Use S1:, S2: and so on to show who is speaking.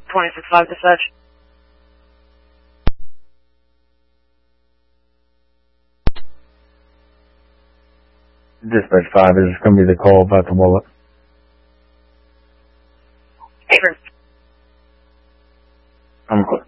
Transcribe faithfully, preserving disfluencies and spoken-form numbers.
S1: twenty-six five dispatch.
S2: Dispatch five, is this going to be the call about the wallet?
S1: Hey,
S2: I'm close.